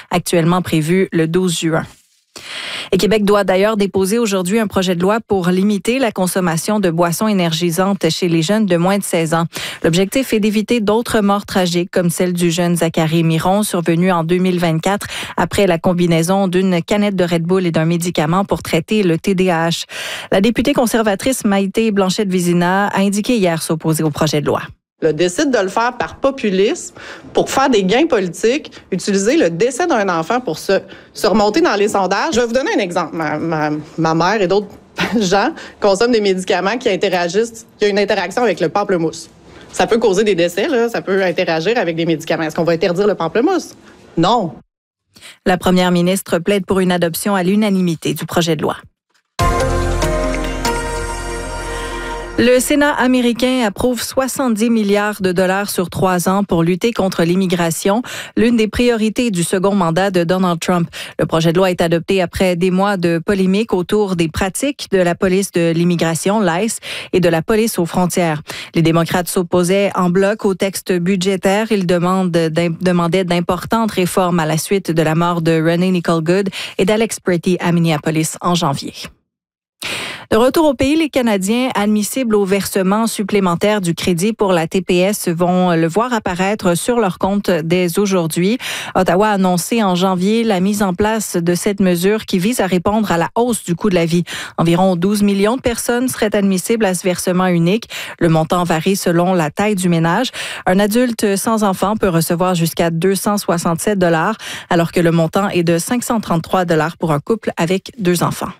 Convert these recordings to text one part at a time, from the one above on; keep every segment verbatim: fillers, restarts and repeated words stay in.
actuellement prévu le douze juin. Et Québec doit d'ailleurs déposer aujourd'hui un projet de loi pour limiter la consommation de boissons énergisantes chez les jeunes de moins de seize ans. L'objectif est d'éviter d'autres morts tragiques comme celle du jeune Zachary Miron survenue en deux mille vingt-quatre après la combinaison d'une canette de Red Bull et d'un médicament pour traiter le T D A H. La députée conservatrice Maïté Blanchette-Vizina a indiqué hier s'opposer au projet de loi. Le décide de le faire par populisme, pour faire des gains politiques, utiliser le décès d'un enfant pour se, se remonter dans les sondages. Je vais vous donner un exemple. Ma, ma, ma mère et d'autres gens consomment des médicaments qui interagissent, qui ont une interaction avec le pamplemousse. Ça peut causer des décès, là, ça peut interagir avec des médicaments. Est-ce qu'on va interdire le pamplemousse? Non. La première ministre plaide pour une adoption à l'unanimité du projet de loi. Le Sénat américain approuve soixante-dix milliards de dollars sur trois ans pour lutter contre l'immigration, l'une des priorités du second mandat de Donald Trump. Le projet de loi est adopté après des mois de polémiques autour des pratiques de la police de l'immigration, l'I C E, et de la police aux frontières. Les démocrates s'opposaient en bloc au texte budgétaire. Ils demandent, demandaient d'importantes réformes à la suite de la mort de Renee Nicole Good et d'Alex Pretty à Minneapolis en janvier. De retour au pays, les Canadiens admissibles au versement supplémentaire du crédit pour la T P S vont le voir apparaître sur leur compte dès aujourd'hui. Ottawa a annoncé en janvier la mise en place de cette mesure qui vise à répondre à la hausse du coût de la vie. Environ douze millions de personnes seraient admissibles à ce versement unique. Le montant varie selon la taille du ménage. Un adulte sans enfant peut recevoir jusqu'à deux cent soixante-sept dollars, alors que le montant est de cinq cent trente-trois dollars pour un couple avec deux enfants.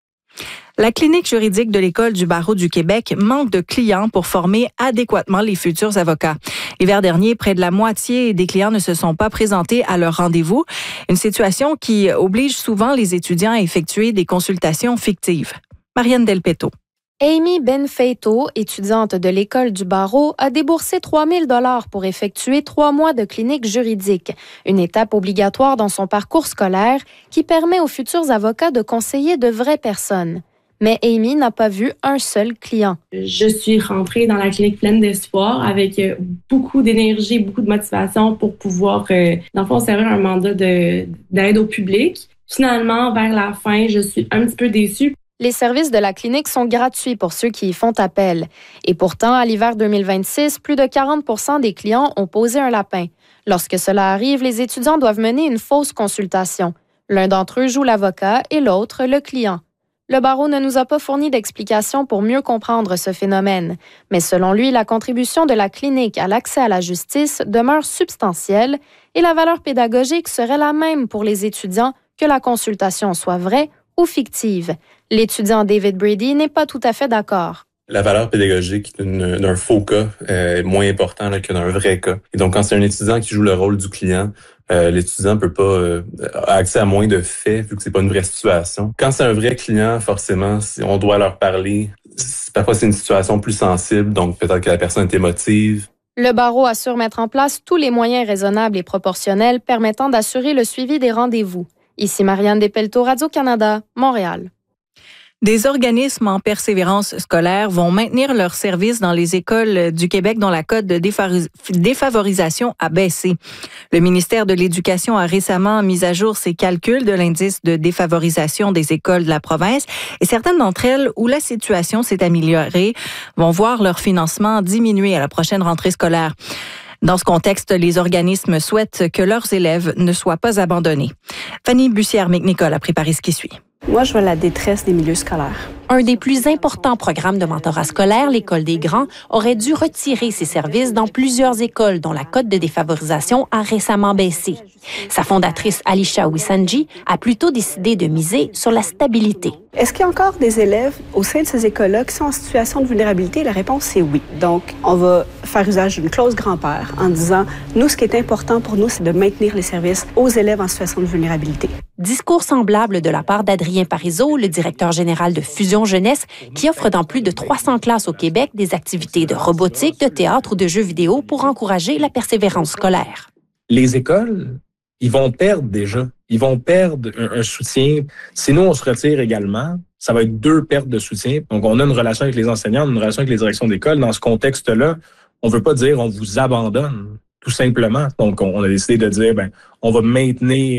La clinique juridique de l'École du barreau du Québec manque de clients pour former adéquatement les futurs avocats. L'hiver dernier, près de la moitié des clients ne se sont pas présentés à leur rendez-vous, une situation qui oblige souvent les étudiants à effectuer des consultations fictives. Marianne Delpetto. Amy Benfeito, étudiante de l'École du barreau, a déboursé trois mille dollars pour effectuer trois mois de clinique juridique, une étape obligatoire dans son parcours scolaire qui permet aux futurs avocats de conseiller de vraies personnes. Mais Amy n'a pas vu un seul client. Je suis rentrée dans la clinique pleine d'espoir avec beaucoup d'énergie, beaucoup de motivation pour pouvoir, euh, dans le fond, servir un mandat de, d'aide au public. Finalement, vers la fin, je suis un petit peu déçue. Les services de la clinique sont gratuits pour ceux qui y font appel. Et pourtant, à l'hiver deux mille vingt-six, plus de quarante pour cent des clients ont posé un lapin. Lorsque cela arrive, les étudiants doivent mener une fausse consultation. L'un d'entre eux joue l'avocat et l'autre le client. Le barreau ne nous a pas fourni d'explications pour mieux comprendre ce phénomène. Mais selon lui, la contribution de la clinique à l'accès à la justice demeure substantielle et la valeur pédagogique serait la même pour les étudiants que la consultation soit vraie ou fictive. L'étudiant David Brady n'est pas tout à fait d'accord. La valeur pédagogique d'une, d'un faux cas euh, est moins importante là, que d'un vrai cas. Et donc, quand c'est un étudiant qui joue le rôle du client, euh, l'étudiant peut pas euh, a accès à moins de faits vu que c'est pas une vraie situation. Quand c'est un vrai client, forcément, on doit leur parler. Parfois, c'est une situation plus sensible, donc peut-être que la personne est émotive. Le barreau assure mettre en place tous les moyens raisonnables et proportionnels permettant d'assurer le suivi des rendez-vous. Ici Marianne Delpetto, Radio-Canada, Montréal. Des organismes en persévérance scolaire vont maintenir leurs services dans les écoles du Québec dont la cote de défavorisation a baissé. Le ministère de l'Éducation a récemment mis à jour ses calculs de l'indice de défavorisation des écoles de la province et certaines d'entre elles où la situation s'est améliorée vont voir leur financement diminuer à la prochaine rentrée scolaire. Dans ce contexte, les organismes souhaitent que leurs élèves ne soient pas abandonnés. Fanny Bussière-McNicol a préparé ce qui suit. Moi, je vois la détresse des milieux scolaires. Un des plus importants programmes de mentorat scolaire, l'École des grands, aurait dû retirer ses services dans plusieurs écoles dont la cote de défavorisation a récemment baissé. Sa fondatrice, Alisha Wisanji, a plutôt décidé de miser sur la stabilité. Est-ce qu'il y a encore des élèves au sein de ces écoles-là qui sont en situation de vulnérabilité? La réponse est oui. Donc, on va faire usage d'une clause grand-père en disant, nous, ce qui est important pour nous, c'est de maintenir les services aux élèves en situation de vulnérabilité. Discours semblable de la part d'Adrien Parizeau, le directeur général de Fusion Jeunesse, qui offre dans plus de trois cents classes au Québec des activités de robotique, de théâtre ou de jeux vidéo pour encourager la persévérance scolaire. Les écoles, ils vont perdre déjà. Ils vont perdre un, un soutien. Si nous, on se retire également, ça va être deux pertes de soutien. Donc, on a une relation avec les enseignants, une relation avec les directions d'école. Dans ce contexte-là, on ne veut pas dire on vous abandonne, tout simplement. Donc, on a décidé de dire, ben, on va maintenir